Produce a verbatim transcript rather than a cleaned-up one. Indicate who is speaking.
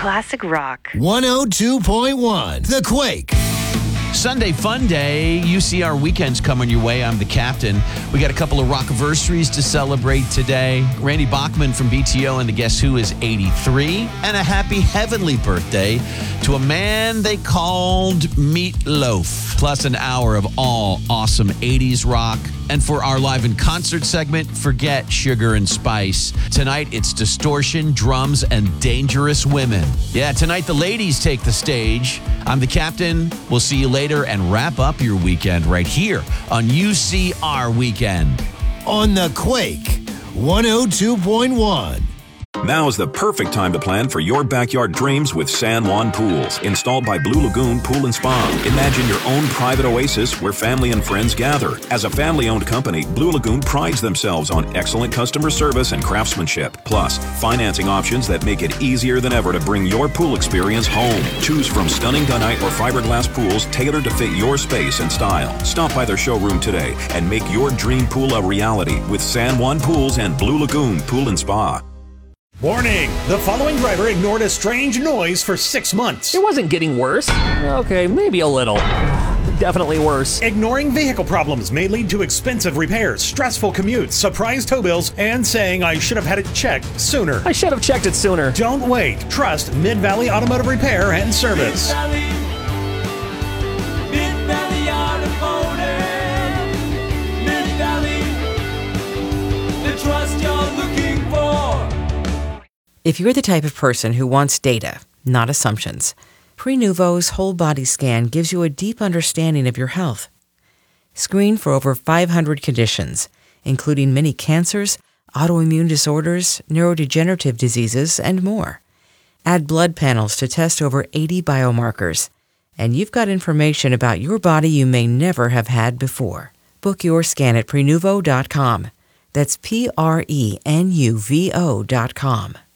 Speaker 1: Classic rock.
Speaker 2: one oh two point one The Quake.
Speaker 3: Sunday Fun Day. U C R weekend's coming your way. I'm the captain. We got a couple of rockiversaries to celebrate today. Randy Bachman from B T O and the Guess Who is eighty-three. And a happy heavenly birthday to a man they called Meatloaf. Plus an hour of all awesome eighties rock. And for our live in concert segment, forget Sugar and Spice. Tonight, it's Distortion, Drums, and Dangerous Women. Yeah, tonight the ladies take the stage. I'm the captain. We'll see you later and wrap up your weekend right here on U C R Weekend.
Speaker 2: On The Quake, one oh two point one.
Speaker 4: Now is the perfect time to plan for your backyard dreams with San Juan Pools, installed by Blue Lagoon Pool and Spa. Imagine your own private oasis where family and friends gather. As a family-owned company, Blue Lagoon prides themselves on excellent customer service and craftsmanship, plus financing options that make it easier than ever to bring your pool experience home. Choose from stunning gunite or fiberglass pools tailored to fit your space and style. Stop by their showroom today and make your dream pool a reality with San Juan Pools and Blue Lagoon Pool and Spa.
Speaker 5: Warning! The following driver ignored a strange noise for six months.
Speaker 6: It wasn't getting worse. Okay, maybe a little. Definitely worse.
Speaker 5: Ignoring vehicle problems may lead to expensive repairs, stressful commutes, surprise tow bills, and saying I should have had it checked sooner.
Speaker 6: I should have checked it sooner.
Speaker 5: Don't wait. Trust Mid-Valley Automotive Repair and Service.
Speaker 7: Mid-Valley, Mid-Valley Automotive. Mid-Valley, the trust you're looking for.
Speaker 8: If you're the type of person who wants data, not assumptions, Prenuvo's whole body scan gives you a deep understanding of your health. Screen for over five hundred conditions, including many cancers, autoimmune disorders, neurodegenerative diseases, and more. Add blood panels to test over eighty biomarkers, and you've got information about your body you may never have had before. Book your scan at Prenuvo dot com. That's P R E N U V O dot com.